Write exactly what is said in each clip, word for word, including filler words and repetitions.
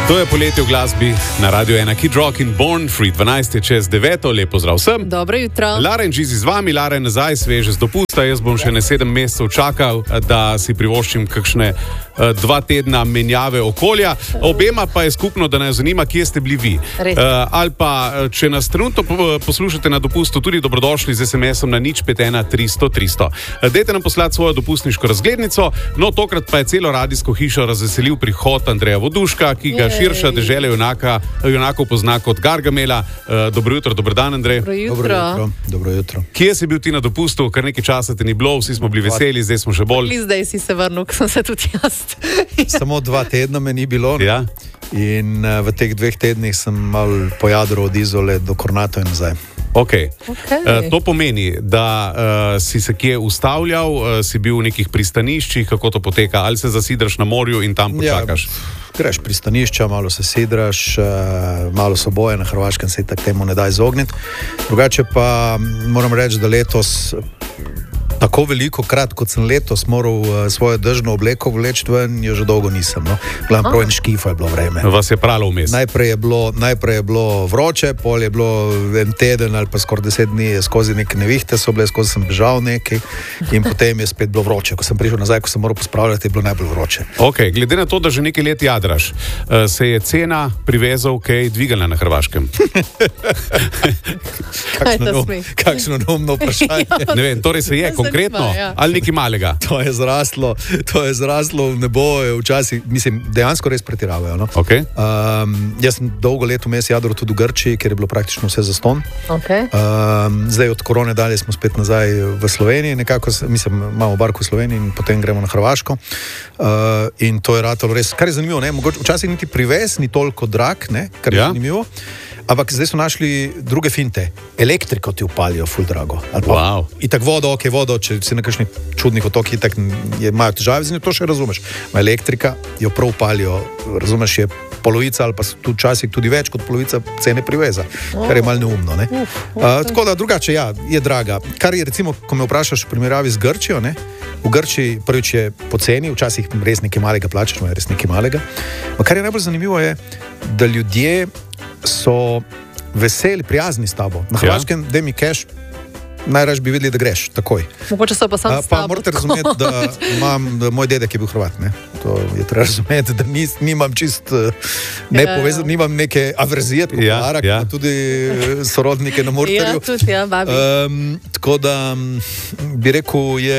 To je poletje v glasbi na Radio ena, Kid Rock in Born Free. dvanajst je čez deveto, lepo zdrav vsem. Dobro jutro. Lara in Gizi z vami, Lara je nazaj, sveže z dopusta. Jaz bom še ne sedem mesecev čakal, da si privoščim kakšne uh, dva tedna menjave okolja. Obema pa je skupno, da nas zanima, kje ste bili vi. Uh, ali pa, če nas trenutno poslušate na dopustu, tudi dobrodošli z es em esom na nič pet ena tristo tristo. Uh, dajte nam poslati svojo dopustniško razglednico, no tokrat pa je celo radijsko hišo razveselil prihod Andreja Voduška, ki ga širša dežela junaka, junakov pozna kot Gargamela. Uh, dobro jutro, dober dan, Andrej. Dobro jutro. Dobro jutro. Dobro jutro. Kje si bil ti na dopustu? Kar nekaj časa te ni bilo, vsi smo bili veseli, zdaj smo še bolj. Zdaj si se vrnil, ko sem se tudi jaz. Samo dva tedna me ni bilo. Ja. In uh, v teh dveh tednih sem mal pojadral od Izole do Kornata in nazaj. Okay. Okay. Uh, to pomeni, da uh, si se kje ustavljal, uh, si bil v nekih pristaniščih, kako to poteka, ali se zasidraš na morju in tam počakaš? Ja, greš pristanišča, malo se sidraš, uh, malo so boje, na Hrvaškem se tak temu ne da izogniti. Drugače pa moram reči, da letos tako veliko krat, kot sem letos moral uh, svojo dežno obleko vleči ven, jo že dolgo nisem. No? Glavno prav in škifo je bilo vreme. Vas je pralo vmes? Najprej je bilo, najprej je bilo vroče, pol je bilo en teden ali pa skoraj deset dni skozi neke nevihte so bile, skozi sem bežal nekaj in potem je spet bilo vroče. Ko sem prišel nazaj, ko sem moral pospravljati, je bilo najbolj vroče. Ok, glede na to, da že nekaj let jadraš, uh, se je cena privezov kaj dvigala na Hrvaškem? Kakšno, no, kakšno neumno vprašanje. Ne vem, torej se je konkretno, ja. Ali nekaj malega? To je zraslo, to je zraslo v nebo, včasih, mislim, dejansko res pretiravajo. No? Okay. Um, jaz sem dolgo let vmes jadral tudi v Grčiji, ker je bilo praktično vse zastonj. Okay. Um, zdaj od korone dalje smo spet nazaj v Sloveniji, nekako, mislim, imamo barko v Sloveniji in potem gremo na Hrvaško. Uh, in to je ratalo res, kar je zanimivo, ne? Mogoče včasih niti privez ni toliko drag, ne? Kar je ja. zanimivo. Ampak zdaj so našli druge finte. Elektriko ti upalijo ful drago. Wow. In tako vodo, ok, vodo, če si na kakšnih čudnih otokih, tako imajo težave z njo, to še razumeš. Ma elektrika jo prav upalijo, razumeš, je polovica ali pa tu včasih tudi več kot polovica cene priveza, oh. kar je malo neumno. Ne? Uf, uh, tako da drugače, ja, je draga. Kar je recimo, ko me vprašaš v primerjavi z Grčijo, ne? V Grčiji prvič je poceni, včasih res nekaj malega plačaš, no je res nekaj malega. Ma kar je najbolj zanimivo je, da ljudje so veseli, prijazni s tabo. Na Hrvaškem, ja. da mi keš, najraž bi videli, da greš takoj. Mogoče so pa sam s tabo. Pa morate razumeti, da imam, da moj dedek je bil Hrvat, ne. To je treba razumeti, da nis, nimam čist ne ja, povezan, ja. nimam neke averzije, tako ja, Lara, ja. tudi sorodnike na Murterju. Ja, tudi, ja, babi. Um, tako da bi rekel, je,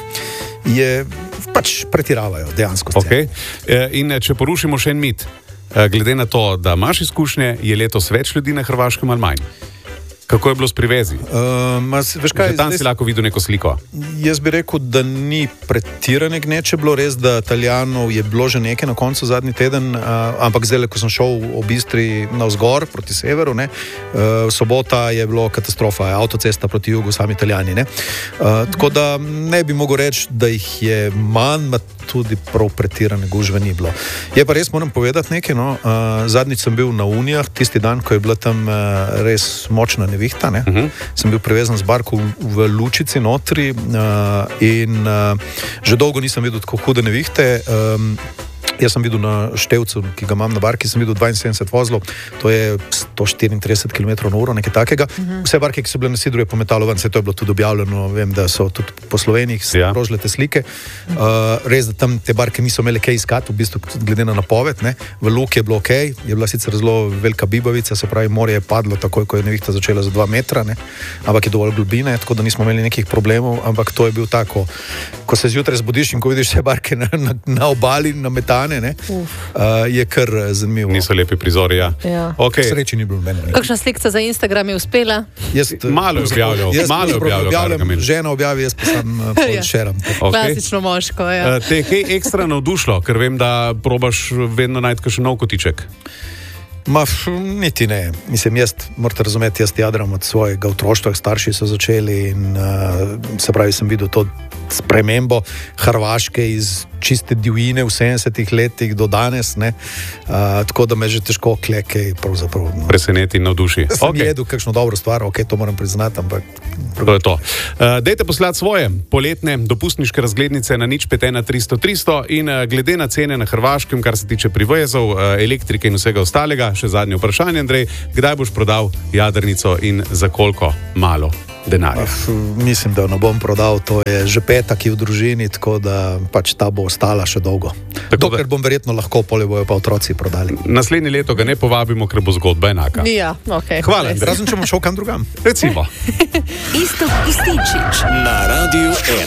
je pač pretiravajo dejansko. Okay. In če porušimo še en mit, glede na to, da imaš izkušnje, je letos več ljudi na Hrvaškem ali manj? Kako je bilo s privezi? Uh, mas, veš kaj, Že tam si lahko videl neko sliko. Jaz bi rekel, da ni pretirane gneče bilo, res, da Italijanov je bilo že nekaj na koncu zadnji teden, uh, ampak zdaj, ko sem šel v Bistri navzgor proti severu, ne, uh, sobota je bilo katastrofa, avtocesta proti jugu, sami Italijani. Ne. Uh, tako da ne bi mogel reči, da jih je manj, ma tudi prav pretirane gužve ni bilo. Je pa res, moram povedati nekaj, no, uh, zadnjič sem bil na Unijah, tisti dan, ko je bila tam uh, res močna nevihta, ne? uh-huh. sem bil privezan z barko v, v Lučici notri uh, in uh, že dolgo nisem videl tako hude nevihte. Um, Jaz sem videl na števcu, ki ga imam na barki, sem videl dvainsedemdeset vozlov, to je sto štiriintrideset kilometrov na uro, nekaj takega. Uh-huh. Vse barke, ki so bile na sidru, je pometalo ven, se to je bilo tudi objavljeno, vem, da so tudi po Sloveniji sprožile te slike. Uh, res, da tam te barke niso imele kaj iskati, v bistvu glede na napoved, ne. V luki je bilo ok, je bila sicer zelo velika bibavica, se pravi, morje je padlo takoj, ko je nevihta začela za dva metra, ne. Ampak je dovolj globine, tako da nismo imeli nekih problemov, ampak to je bil tako, ko se zjutraj zbudiš in ko vidiš vse barke na, na, na obali, na metane, ne, uh, je kar zanimivo. Niso lepi prizori, ja. ja. Okay. Sreči ni bilo meni. Kakšna slikca za Instagram je uspela? Jaz, malo je objavljal, jaz, malo je objavljal. Žena objavi, jaz pa sem uh, šeram. Okay. Klasično moško, ja. Uh, te je kaj ekstra navdušilo, ker vem, da probaš vedno najti kakšen nov kotiček? Ma, niti ne. Mislim, jaz, morate razumeti, jaz jadram od svojega otroštva, starši so začeli in uh, se pravi, sem videl to spremembo Hrvaške iz čiste divjine v sedemdesetih letih do danes, ne, uh, tako da me že težko klekej pravzaprav. No. Preseneti in navduši. Sem Okay. jedel kakšno dobro stvar, ok, to moram priznati, ampak... To je to. Uh, dejte poslati svoje poletne dopustniške razglednice na nič pet ena tristo tristo in uh, glede na cene na Hrvaškem, kar se tiče privezov, uh, elektrike in vsega ostalega, še zadnje vprašanje, Andrej, kdaj boš prodal jadrnico in za koliko malo denarja? F, mislim, da jo ne bom prodal, to je že peta, ki je v družini, tako da pač ta bo ostala še dolgo. Tako Dokler da... bom verjetno lahko, polje bojo pa otroci prodali. Naslednje leto ga ne povabimo, ker bo zgodba enaka. Ja, okay. Hvala, Andrej. Razen če bom šel kam drugam. Recimo. Iztok Istinčič na Radiu ena.